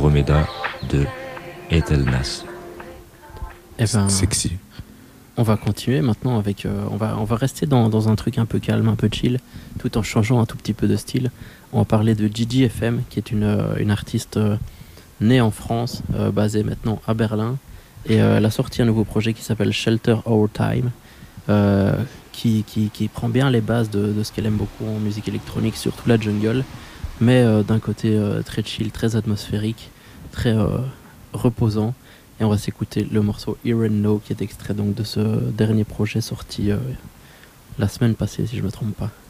Andromeda de Etelnas. Eh ben, Sexy. on va continuer maintenant avec. On va rester dans un truc un peu calme, un peu chill, tout en changeant un tout petit peu de style. On va parler de Gigi FM, qui est une artiste née en France, basée maintenant à Berlin. Et elle a sorti un nouveau projet qui s'appelle Shelter Our Time, qui prend bien les bases de ce qu'elle aime beaucoup en musique électronique, surtout la jungle, mais d'un côté très chill, très atmosphérique, très reposant. Et on va s'écouter le morceau Here and Now, qui est extrait donc de ce dernier projet sorti la semaine passée, si je ne me trompe pas.